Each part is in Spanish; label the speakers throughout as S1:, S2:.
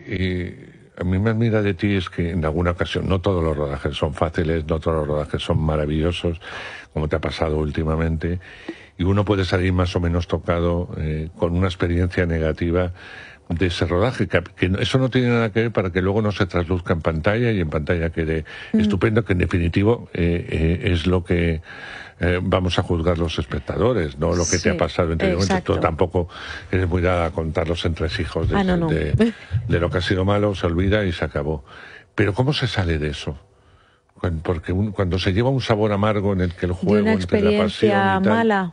S1: a mí me admira de ti es que en alguna ocasión, no todos los rodajes son fáciles, no todos los rodajes son maravillosos, como te ha pasado últimamente, y uno puede salir más o menos tocado con una experiencia negativa de ese rodaje, que eso no tiene nada que ver para que luego no se trasluzca en pantalla y en pantalla quede estupendo, que en definitivo es lo que vamos a juzgar los espectadores, no lo que te ha pasado interiormente. Tú tampoco eres muy dada a contar los entresijos de lo que ha sido malo, se olvida y se acabó. Pero ¿cómo se sale de eso? Porque cuando se lleva un sabor amargo en el que el juego,
S2: de una experiencia mala.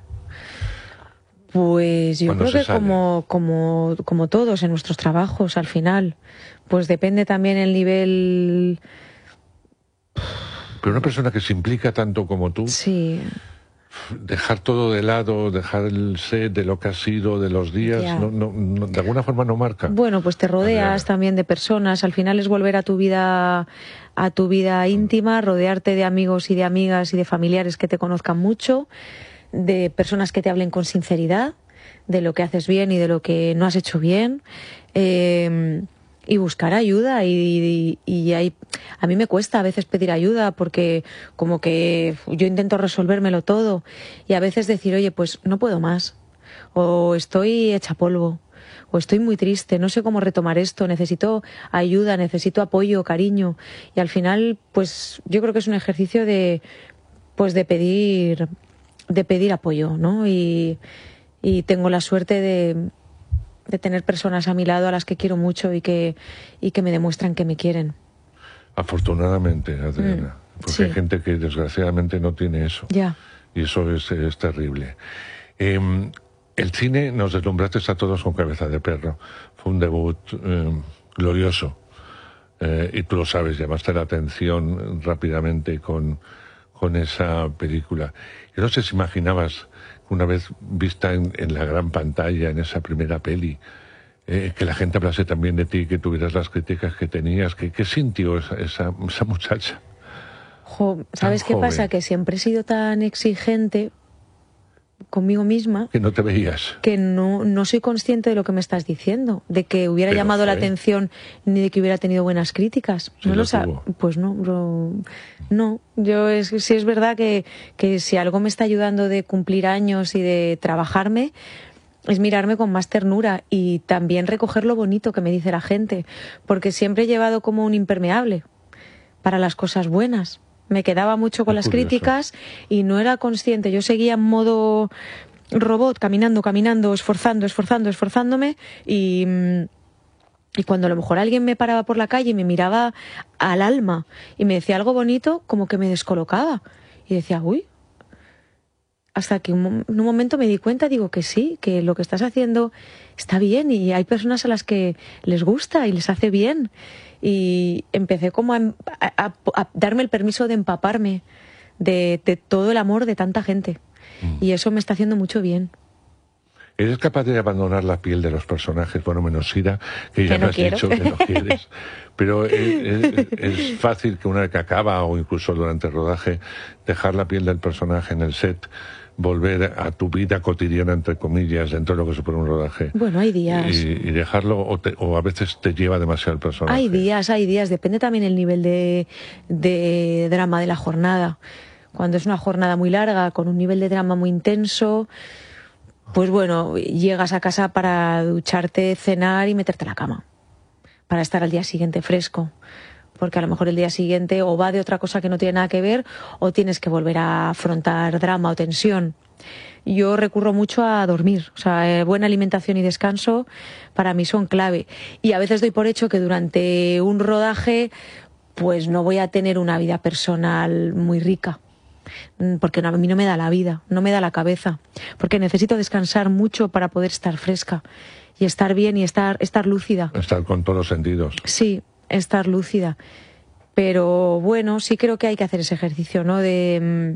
S2: Pues yo creo que como todos en nuestros trabajos, al final, pues depende también el nivel.
S1: Pero una persona que se implica tanto como tú,
S2: sí,
S1: dejar todo de lado, dejar el set de lo que ha sido, de los días, no, de alguna forma no marca.
S2: Bueno, pues te rodeas también de personas, al final es volver a tu vida íntima, rodearte de amigos y de amigas y de familiares que te conozcan mucho, de personas que te hablen con sinceridad de lo que haces bien y de lo que no has hecho bien, y buscar ayuda y a mí me cuesta a veces pedir ayuda porque como que yo intento resolvérmelo todo y a veces decir, oye, pues no puedo más, o estoy hecha polvo, o estoy muy triste, no sé cómo retomar esto, necesito ayuda, necesito apoyo, cariño, y al final pues yo creo que es un ejercicio de pedir apoyo, ¿no? Y tengo la suerte de tener personas a mi lado a las que quiero mucho y que me demuestran que me quieren.
S1: Afortunadamente, Adriana, porque hay gente que desgraciadamente no tiene eso.
S2: Ya.
S1: Y eso es terrible. El cine nos deslumbraste a todos con Cabeza de Perro. Fue un debut glorioso. Y tú lo sabes, llamaste la atención rápidamente con esa película. Yo no sé si imaginabas, una vez vista en la gran pantalla, en esa primera peli, que la gente hablase también de ti, que tuvieras las críticas que tenías. ¿Qué sintió esa muchacha?
S2: ¿Sabes qué pasa? Que siempre he sido tan exigente conmigo misma
S1: que no te veías,
S2: que no soy consciente de lo que me estás diciendo, de que hubiera llamado la atención ni de que hubiera tenido buenas críticas.
S1: Sí,
S2: no lo sabes. Pues no, yo sí es verdad que si algo me está ayudando de cumplir años y de trabajarme es mirarme con más ternura y también recoger lo bonito que me dice la gente, porque siempre he llevado como un impermeable para las cosas buenas. Me quedaba mucho con las críticas y no era consciente. Yo seguía en modo robot, caminando, esforzándome y cuando a lo mejor alguien me paraba por la calle y me miraba al alma y me decía algo bonito, como que me descolocaba. Y decía, uy, hasta que en un momento me di cuenta, digo que sí, que lo que estás haciendo está bien y hay personas a las que les gusta y les hace bien. Y empecé como a darme el permiso de empaparme de todo el amor de tanta gente. Y eso me está haciendo mucho bien.
S1: ¿Eres capaz de abandonar la piel de los personajes? Bueno, menos Ira, que ya me has dicho que no quieres. Pero es fácil que una vez que acaba o incluso durante el rodaje dejar la piel del personaje en el set, volver a tu vida cotidiana, entre comillas, dentro de lo que supone un rodaje.
S2: Bueno, hay días.
S1: Y dejarlo, o a veces te lleva demasiado el personaje.
S2: Hay días. Depende también el nivel de drama de la jornada. Cuando es una jornada muy larga, con un nivel de drama muy intenso, pues bueno, llegas a casa para ducharte, cenar y meterte a la cama. Para estar al día siguiente fresco. Porque a lo mejor el día siguiente o va de otra cosa que no tiene nada que ver o tienes que volver a afrontar drama o tensión. Yo recurro mucho a dormir, o sea, buena alimentación y descanso para mí son clave. Y a veces doy por hecho que durante un rodaje pues no voy a tener una vida personal muy rica. Porque a mí no me da la vida, no me da la cabeza. Porque necesito descansar mucho para poder estar fresca y estar bien y estar lúcida.
S1: Estar con todos los sentidos.
S2: Sí. Estar lúcida, pero bueno, sí creo que hay que hacer ese ejercicio, ¿no? De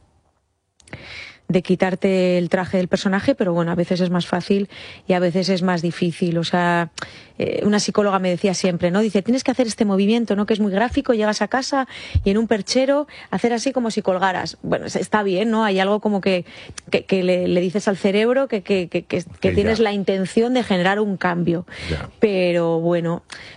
S2: quitarte el traje del personaje, pero bueno, a veces es más fácil y a veces es más difícil. O sea, una psicóloga me decía siempre, ¿no? Dice, tienes que hacer este movimiento, ¿no? Que es muy gráfico, llegas a casa y en un perchero hacer así como si colgaras. Bueno, está bien, ¿no? Hay algo como que le dices al cerebro que tienes la intención de generar un cambio.
S1: Ya.
S2: Pero bueno,